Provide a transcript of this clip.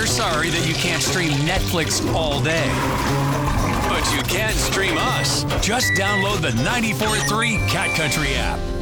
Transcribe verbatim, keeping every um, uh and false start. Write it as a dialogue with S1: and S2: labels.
S1: sorry that you can't stream Netflix all day. But you can stream us. Just download the ninety-four point three Cat Country app.